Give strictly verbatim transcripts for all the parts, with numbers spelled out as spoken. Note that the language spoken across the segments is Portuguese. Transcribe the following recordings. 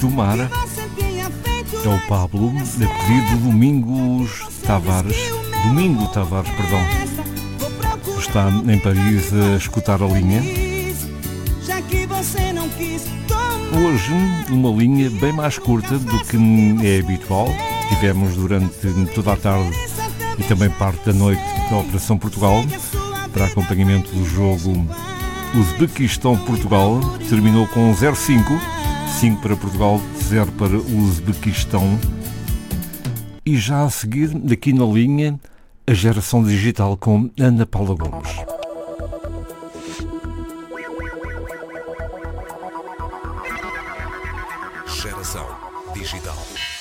Tomar é o Pablo, a pedido do Domingos Tavares, Domingo Tavares, perdão. Está em Paris a escutar a linha. Hoje, uma linha bem mais curta do que é habitual. Tivemos durante toda a tarde e também parte da noite da Operação Portugal, para acompanhamento do jogo Uzbequistão-Portugal. Terminou com zero cinco, cinco para Portugal, zero para o Uzbequistão. E já a seguir, aqui na linha, a Geração Digital com Ana Paula Gomes. Geração Digital.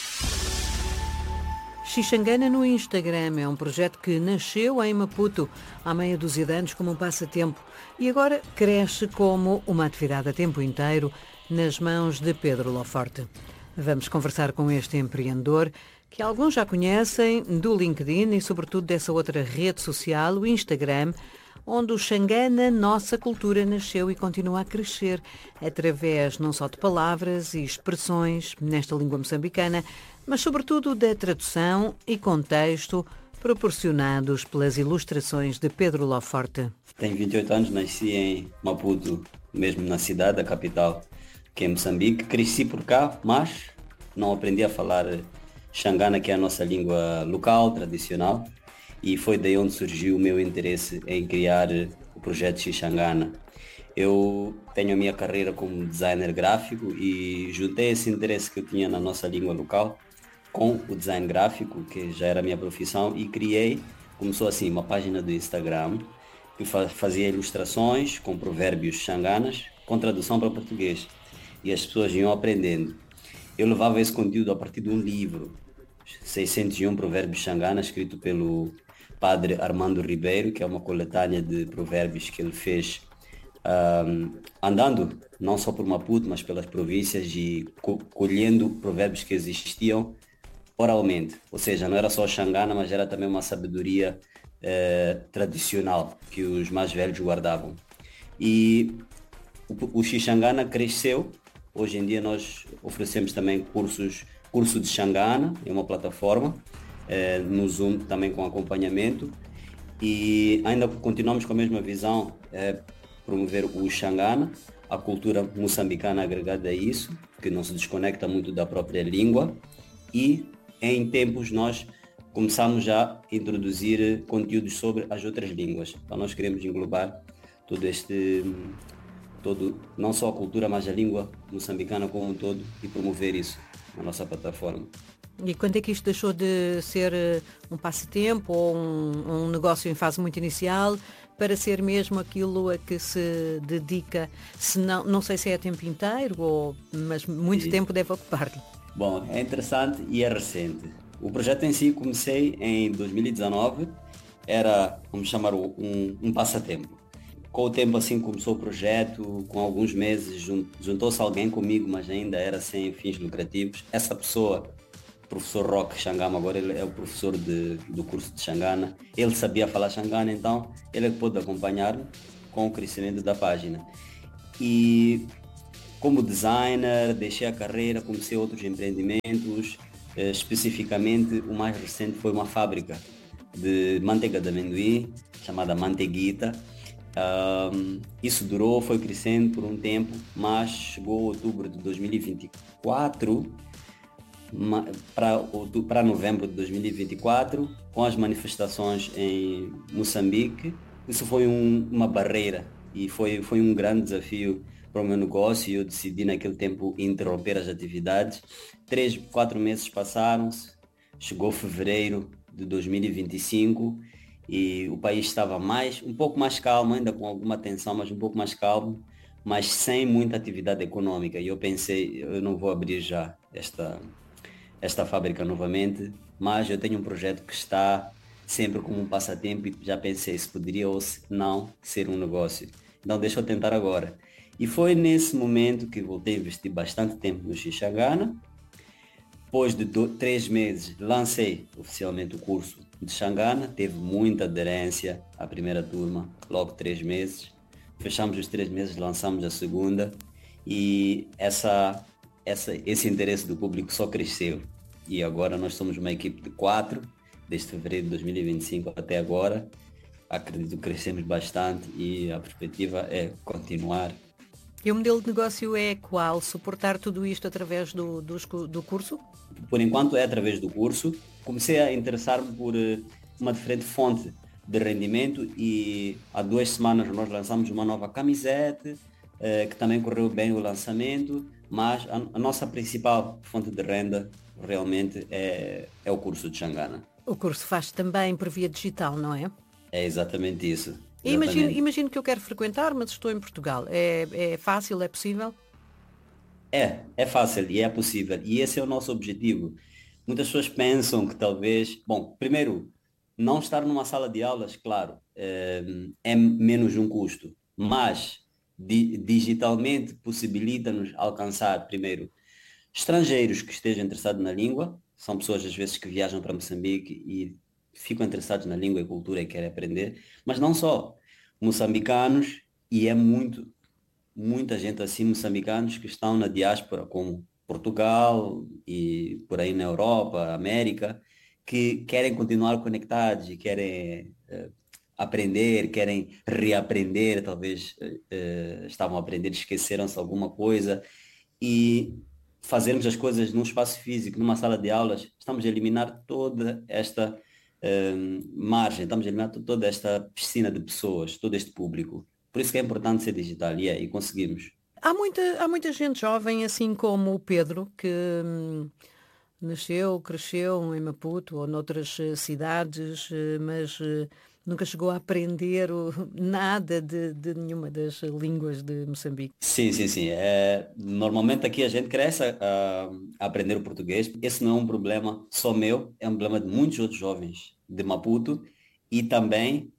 Xixangana no Instagram é um projeto que nasceu em Maputo há meia dúzia de anos como um passatempo e agora cresce como uma atividade a tempo inteiro nas mãos de Pedro Loforte. Vamos conversar com este empreendedor que alguns já conhecem do LinkedIn e sobretudo dessa outra rede social, o Instagram, onde o Xangana Nossa Cultura nasceu e continua a crescer através não só de palavras e expressões nesta língua moçambicana, mas sobretudo da tradução e contexto proporcionados pelas ilustrações de Pedro Loforte. Tenho vinte e oito anos, nasci em Maputo, mesmo na cidade, da capital, que é Moçambique. Cresci por cá, mas não aprendi a falar Xangana, que é a nossa língua local, tradicional, e foi daí onde surgiu o meu interesse em criar o projeto Xixangana. Eu tenho a minha carreira como designer gráfico e juntei esse interesse que eu tinha na nossa língua local com o design gráfico, que já era a minha profissão, e criei, começou assim, uma página do Instagram que fazia ilustrações com provérbios xanganas com tradução para português, e as pessoas iam aprendendo. Eu levava esse conteúdo a partir de um livro, seiscentos e um provérbios xanganas, escrito pelo padre Armando Ribeiro, que é uma coletânea de provérbios que ele fez um, andando não só por Maputo, mas pelas províncias e co- colhendo provérbios que existiam oralmente, ou seja, não era só xangana, mas era também uma sabedoria eh, tradicional que os mais velhos guardavam. E o, o Xixangana cresceu. Hoje em dia nós oferecemos também cursos, curso de Xangana, é uma plataforma, eh, no Zoom também com acompanhamento, e ainda continuamos com a mesma visão, eh, promover o Xangana, a cultura moçambicana agregada a isso, que não se desconecta muito da própria língua, e em tempos nós começamos a introduzir conteúdos sobre as outras línguas. Então nós queremos englobar todo este, todo, não só a cultura, mas a língua moçambicana como um todo, e promover isso na nossa plataforma. E quando é que isto deixou de ser um passatempo ou um, um negócio em fase muito inicial para ser mesmo aquilo a que se dedica, se não, não sei se é a tempo inteiro, ou, mas muito Sim. tempo deve ocupar-lhe? Bom, é interessante e é recente. O projeto em si comecei em dois mil e dezanove, era, vamos chamar, um, um passatempo. Com o tempo assim começou o projeto, com alguns meses jun- juntou-se alguém comigo, mas ainda era sem fins lucrativos. Essa pessoa, o professor Roque Xangama, agora ele é o professor de, do curso de Xangana, ele sabia falar Xangana, então ele é que pôde acompanhar-me com o crescimento da página. E como designer, deixei a carreira, comecei outros empreendimentos, eh, especificamente o mais recente foi uma fábrica de manteiga de amendoim, chamada Manteguita. Um, isso durou, foi crescendo por um tempo, mas chegou outubro de dois mil e vinte e quatro, para novembro de dois mil e vinte e quatro, com as manifestações em Moçambique. Isso foi um, uma barreira e foi, foi um grande desafio para o meu negócio, e eu decidi naquele tempo interromper as atividades. Três, quatro meses passaram-se, chegou fevereiro de dois mil e vinte e cinco e o país estava mais, um pouco mais calmo, ainda com alguma tensão, mas um pouco mais calmo, mas sem muita atividade econômica. E eu pensei, eu não vou abrir já esta, esta fábrica novamente, mas eu tenho um projeto que está sempre como um passatempo e já pensei se poderia ou se não ser um negócio. Então deixa eu tentar agora. E foi nesse momento que voltei a investir bastante tempo no Xixangana. Depois de do, três meses, lancei oficialmente o curso de Xangana. Teve muita aderência à primeira turma, logo três meses. Fechamos os três meses, lançamos a segunda. E essa essa, esse interesse do público só cresceu. E agora nós somos uma equipe de quatro, desde fevereiro de dois mil e vinte e cinco até agora. Acredito que crescemos bastante e a perspectiva é continuar. E o modelo de negócio é qual? Suportar tudo isto através do, do, do curso? Por enquanto é através do curso. Comecei a interessar-me por uh, uma diferente fonte de rendimento e há duas semanas nós lançamos uma nova camiseta, uh, que também correu bem o lançamento, mas a, a nossa principal fonte de renda realmente é, é o curso de Xangana. O curso faz também por via digital, não é? É exatamente isso. E imagino, imagino que eu quero frequentar, mas estou em Portugal. É, é fácil, é possível? É, é fácil e é possível. E esse é o nosso objetivo. Muitas pessoas pensam que talvez, bom, primeiro, não estar numa sala de aulas, claro, é, é menos um custo, mas di, digitalmente possibilita-nos alcançar, primeiro, estrangeiros que estejam interessados na língua. São pessoas às vezes que viajam para Moçambique e ficam interessados na língua e cultura e querem aprender, mas não só, moçambicanos, e é muito, muita gente assim, moçambicanos que estão na diáspora, como Portugal e por aí na Europa, América, que querem continuar conectados e querem uh, aprender, querem reaprender, talvez uh, estavam a aprender, esqueceram-se alguma coisa, e fazermos as coisas num espaço físico, numa sala de aulas, estamos a eliminar toda esta Uh, margem, estamos a eliminar toda esta piscina de pessoas, todo este público. Por isso que é importante ser digital, e, é, e conseguimos. Há muita, há muita gente jovem, assim como o Pedro, que hum, nasceu, cresceu em Maputo ou noutras uh, cidades, uh, mas uh, nunca chegou a aprender uh, nada de, de nenhuma das línguas de Moçambique. Sim, sim, sim. É, normalmente aqui a gente cresce a, a aprender o português. Esse não é um problema só meu, é um problema de muitos outros jovens de Maputo e também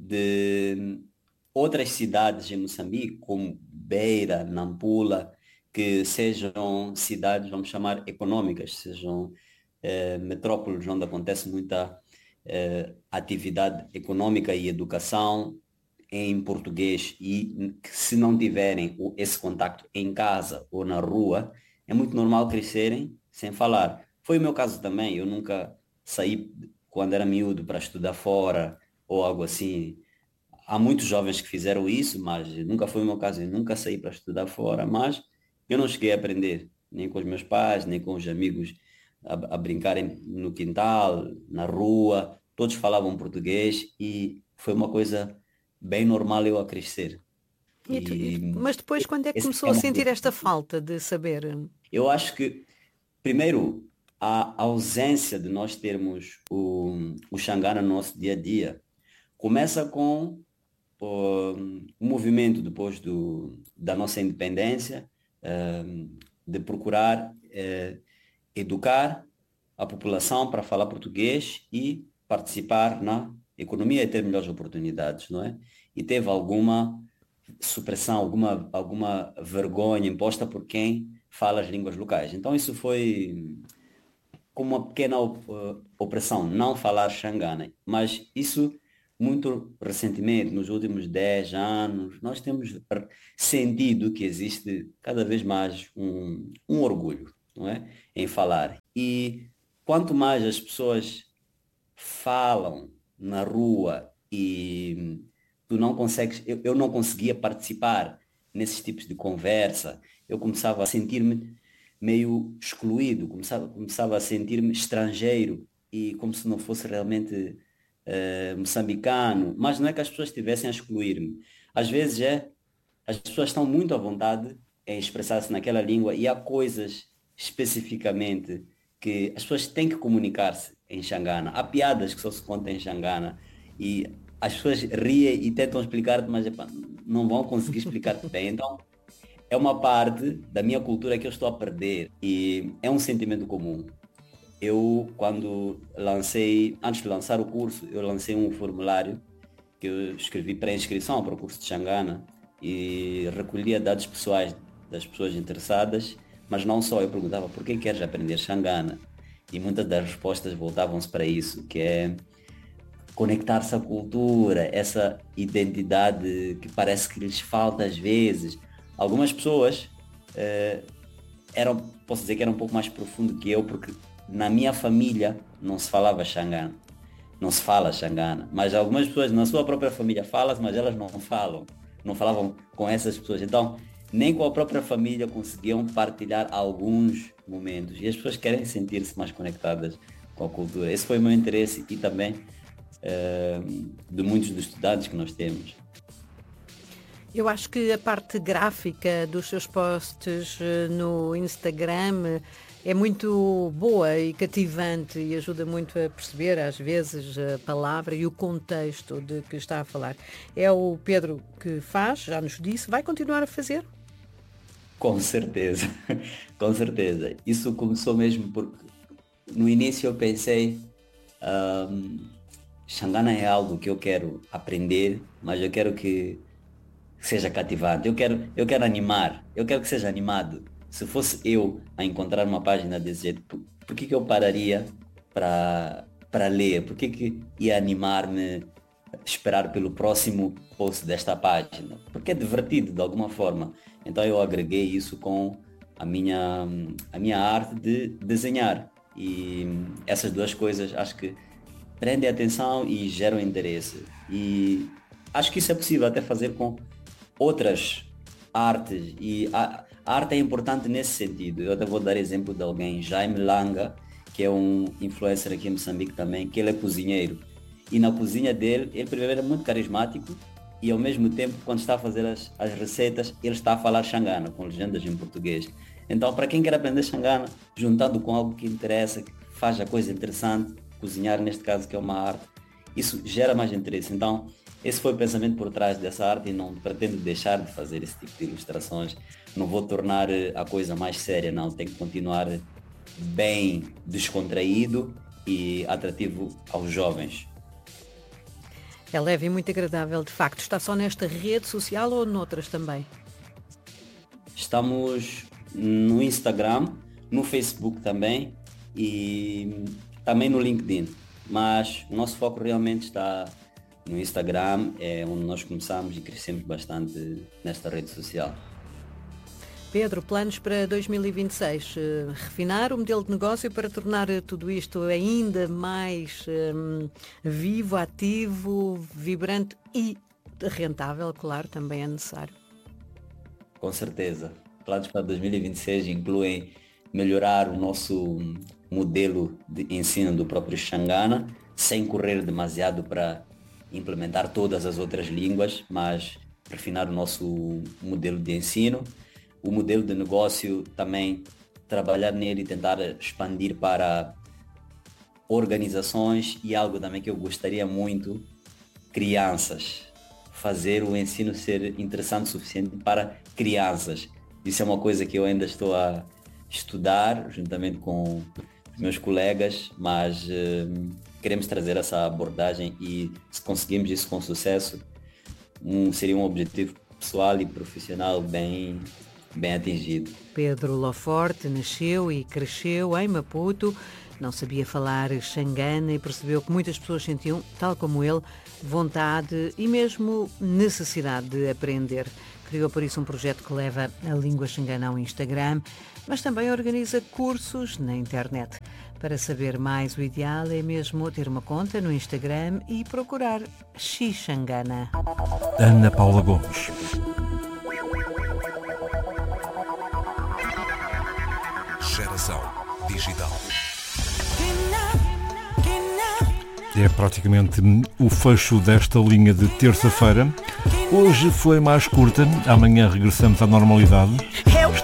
de outras cidades em Moçambique, como Beira, Nampula, que sejam cidades, vamos chamar, econômicas, sejam é, metrópoles onde acontece muita é, atividade econômica e educação em português, e que se não tiverem esse contacto em casa ou na rua, é muito normal crescerem sem falar. Foi o meu caso também, eu nunca saí quando era miúdo para estudar fora ou algo assim. Há muitos jovens que fizeram isso, mas nunca foi o meu caso, eu nunca saí para estudar fora, mas eu não cheguei a aprender, nem com os meus pais, nem com os amigos a, a brincarem no quintal, na rua, todos falavam português e foi uma coisa bem normal eu a crescer. E tu, e, mas depois, quando é que começou é a sentir esta falta de saber? Eu acho que, primeiro, a ausência de nós termos o, o Xangana no nosso dia a dia começa com o, o movimento depois do, da nossa independência, um, de procurar uh, educar a população para falar português e participar na economia e ter melhores oportunidades, não é? E teve alguma supressão, alguma, alguma vergonha imposta por quem fala as línguas locais. Então isso foi como uma pequena opressão, não falar Xangana. Mas isso, muito recentemente, nos últimos dez anos, nós temos sentido que existe cada vez mais um, um orgulho, não é? Em falar. E quanto mais as pessoas falam na rua e tu não consegues, eu, eu não conseguia participar nesses tipos de conversa, eu começava a sentir-me meio excluído, começava, começava a sentir-me estrangeiro e como se não fosse realmente uh, moçambicano, mas não é que as pessoas estivessem a excluir-me. Às vezes é, as pessoas estão muito à vontade em expressar-se naquela língua e há coisas especificamente que as pessoas têm que comunicar-se em Xangana. Há piadas que só se contam em Xangana e as pessoas riem e tentam explicar-te, mas epa, não vão conseguir explicar-te bem. Então, é uma parte da minha cultura que eu estou a perder e é um sentimento comum. Eu, quando lancei, antes de lançar o curso, eu lancei um formulário que eu escrevi pré-inscrição para o curso de Xangana e recolhia dados pessoais das pessoas interessadas, mas não só, eu perguntava por que queres aprender Xangana? E muitas das respostas voltavam-se para isso, que é conectar-se à cultura, essa identidade que parece que lhes falta às vezes. Algumas pessoas eh, era, posso dizer que era um pouco mais profundo que eu, porque na minha família não se falava xangana, não se fala xangana, mas algumas pessoas na sua própria família falam, mas elas não falam, não falavam com essas pessoas. Então, nem com a própria família conseguiam partilhar alguns momentos. E as pessoas querem sentir-se mais conectadas com a cultura. Esse foi o meu interesse e também uh, de muitos dos estudantes que nós temos. Eu acho que a parte gráfica dos seus posts no Instagram é muito boa e cativante e ajuda muito a perceber, às vezes, a palavra e o contexto de que está a falar. É o Pedro que faz, já nos disse, vai continuar a fazer? Com certeza, com certeza. Isso começou mesmo porque no início eu pensei, um, xangana é algo que eu quero aprender, mas eu quero que seja cativante, eu quero, eu quero animar, eu quero que seja animado. Se fosse eu a encontrar uma página desse jeito, por, por que que eu pararia para para ler? Por que que ia animar-me, esperar pelo próximo post desta página? Porque é divertido de alguma forma. Então eu agreguei isso com a minha, a minha arte de desenhar. E essas duas coisas acho que prendem a atenção e geram interesse. E acho que isso é possível até fazer com outras artes. E a, a arte é importante nesse sentido. Eu até vou dar exemplo de alguém, Jaime Langa, que é um influencer aqui em Moçambique também, que ele é cozinheiro. E na cozinha dele, ele primeiro é muito carismático, e ao mesmo tempo, quando está a fazer as, as receitas, ele está a falar xangana, com legendas em português. Então, para quem quer aprender xangana, juntando com algo que interessa, que faz a coisa interessante, cozinhar neste caso, que é uma arte, isso gera mais interesse. Então, esse foi o pensamento por trás dessa arte e não pretendo deixar de fazer esse tipo de ilustrações. Não vou tornar a coisa mais séria, não. Tem que continuar bem descontraído e atrativo aos jovens. É leve e muito agradável, de facto. Está só nesta rede social ou noutras também? Estamos no Instagram, no Facebook também e também no LinkedIn. Mas o nosso foco realmente está no Instagram, é onde nós começamos e crescemos bastante nesta rede social. Pedro, planos para dois mil e vinte e seis? Uh, refinar o modelo de negócio para tornar tudo isto ainda mais um, vivo, ativo, vibrante e rentável, claro, também é necessário. Com certeza. Planos para dois mil e vinte e seis incluem melhorar o nosso modelo de ensino do próprio xangana, sem correr demasiado para implementar todas as outras línguas, mas refinar o nosso modelo de ensino. O modelo de negócio também, trabalhar nele e tentar expandir para organizações e algo também que eu gostaria muito, crianças. Fazer o ensino ser interessante o suficiente para crianças. Isso é uma coisa que eu ainda estou a estudar, juntamente com os meus colegas, mas uh, queremos trazer essa abordagem e se conseguirmos isso com sucesso, um, seria um objetivo pessoal e profissional bem... bem atingido. Pedro Loforte nasceu e cresceu em Maputo, não sabia falar xangana e percebeu que muitas pessoas sentiam, tal como ele, vontade e mesmo necessidade de aprender. Criou por isso um projeto que leva a língua xangana ao Instagram, mas também organiza cursos na internet. Para saber mais, o ideal é mesmo ter uma conta no Instagram e procurar Xixangana. Ana Paula Gomes. Geração Digital. É praticamente o fecho desta linha de terça-feira. Hoje foi mais curta, amanhã regressamos à normalidade.